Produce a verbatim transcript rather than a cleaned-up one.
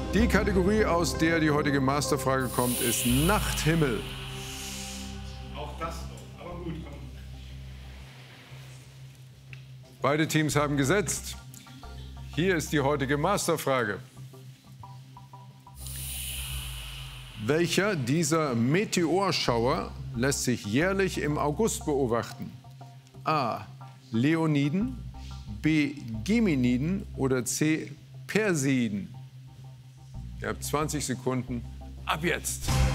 Die Kategorie, aus der die heutige Masterfrage kommt, ist Nachthimmel. Auch das noch, aber gut, komm. Beide Teams haben gesetzt. Hier ist die heutige Masterfrage. Welcher dieser Meteorschauer lässt sich jährlich im August beobachten? A. Leoniden, B. Geminiden oder C. Perseiden? Ihr habt zwanzig Sekunden ab jetzt.